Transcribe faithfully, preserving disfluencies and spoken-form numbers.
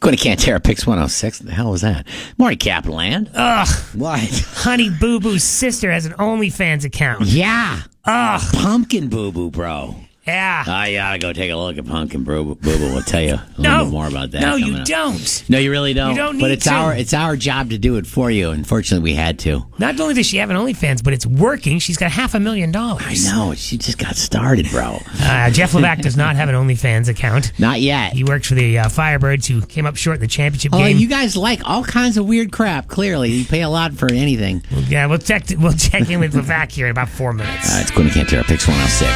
Quinny Cantera picks one oh six. What the hell was that? Morning, Capital Land. Ugh. What? Honey Boo Boo's sister has an OnlyFans account. Yeah. Ugh. Pumpkin Boo Boo, bro. Yeah. I gotta go take a look at Pumpkin Boo Boo. We'll tell you a little no. bit more about that. No, you up. don't. No, you really don't. You don't need But it's to. our it's our job to do it for you. Unfortunately, we had to. Not only does she have an OnlyFans, but it's working. She's got half a million dollars. I know. She just got started, bro. Uh, Jeff Levac does not have an OnlyFans account. Not yet. He works for the uh, Firebirds, who came up short in the championship Oh, game. you guys like all kinds of weird crap. Clearly, you pay a lot for anything. Yeah, we'll check. We'll check in with Levac here in about four minutes. Uh, it's Quinny Cantera picks one oh six.